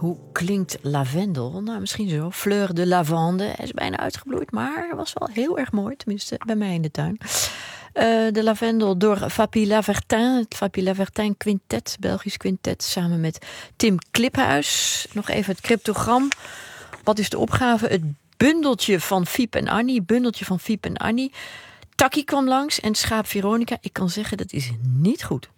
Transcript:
Hoe klinkt lavendel? Nou, misschien zo. Fleur de lavande. Hij is bijna uitgebloeid, maar was wel heel erg mooi. Tenminste, bij mij in de tuin. De lavendel door Fabi Lavertin. Het Fabi Lavertin Quintet, Belgisch quintet. Samen met Tim Kliphuis. Nog even het cryptogram. Wat is de opgave? Het bundeltje van Fiep en Annie. Takkie kwam langs en schaap Veronica. Ik kan zeggen, dat is niet goed.